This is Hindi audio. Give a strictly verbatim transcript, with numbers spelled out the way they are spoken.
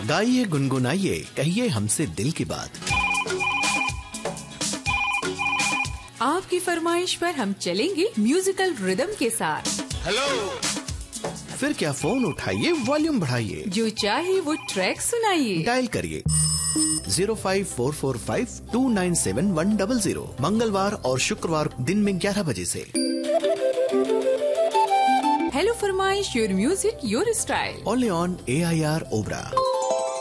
गाइए गुनगुनाइए कहिए हमसे दिल की बात। आपकी फरमाइश पर हम चलेंगे म्यूजिकल रिदम के साथ। हेलो, फिर क्या फोन उठाइए, वॉल्यूम बढ़ाइए, जो चाहे वो ट्रैक सुनाइए। डायल करिए zero five four four five to nine seven one double zero, मंगलवार और शुक्रवार दिन में ग्यारह बजे से। हेलो फरमाइश, your music your style, only on A I R Obra.